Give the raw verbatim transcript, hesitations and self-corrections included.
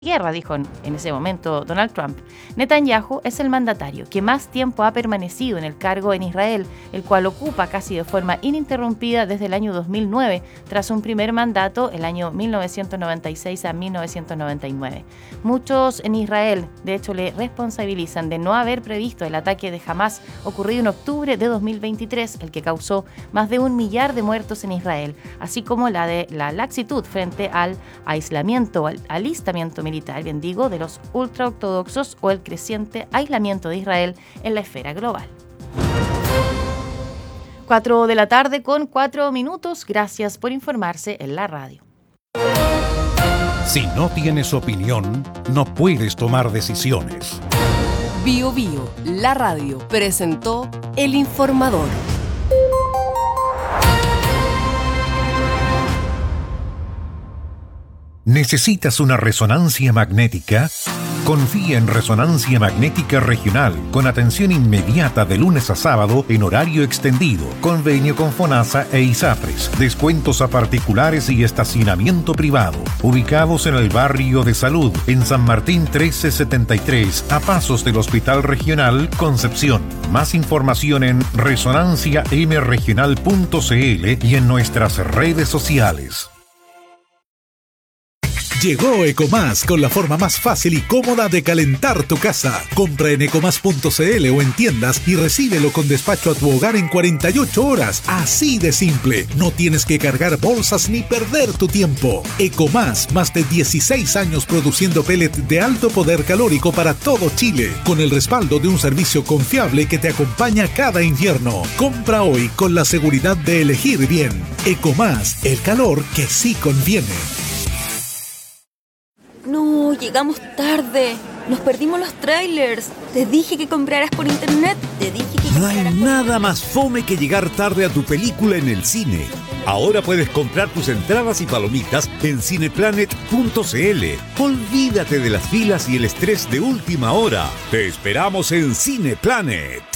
guerra, dijo en ese momento Donald Trump. Netanyahu es el mandatario que más tiempo ha permanecido en el cargo en Israel, el cual ocupa casi de forma ininterrumpida desde el año dos mil nueve, tras un primer mandato el año mil novecientos noventa y seis a mil novecientos noventa y nueve. Muchos en Israel, de hecho, le responsabilizan de no haber previsto el ataque de Hamas ocurrido en octubre de dos mil veintitrés, el que causó más de un millar de muertos en Israel, así como la de la laxitud frente al aislamiento, al alistamiento militar militar, bien digo, de los ultraortodoxos o el creciente aislamiento de Israel en la esfera global. Cuatro de la tarde con cuatro minutos. Gracias por informarse en la radio. Si no tienes opinión, no puedes tomar decisiones. Bio Bio, la radio, presentó El Informador. ¿Necesitas una resonancia magnética? Confía en Resonancia Magnética Regional, con atención inmediata de lunes a sábado en horario extendido, convenio con FONASA e ISAPRES, descuentos a particulares y estacionamiento privado. Ubicados en el barrio de Salud, en San Martín trece setenta y tres, a pasos del Hospital Regional Concepción. Más información en resonancia m regional punto c l y en nuestras redes sociales. Llegó Ecomás con la forma más fácil y cómoda de calentar tu casa. Compra en ecomás punto c l o en tiendas y recíbelo con despacho a tu hogar en cuarenta y ocho horas. Así de simple. No tienes que cargar bolsas ni perder tu tiempo. Ecomás, más de dieciséis años produciendo pellet de alto poder calórico para todo Chile, con el respaldo de un servicio confiable que te acompaña cada invierno. Compra hoy con la seguridad de elegir bien. Ecomás, el calor que sí conviene. No, llegamos tarde. Nos perdimos los trailers. Te dije que compraras por internet. Te dije que No hay nada más fome que llegar tarde a tu película en el cine. Ahora puedes comprar tus entradas y palomitas en cineplanet punto c l. Olvídate de las filas y el estrés de última hora. Te esperamos en Cineplanet.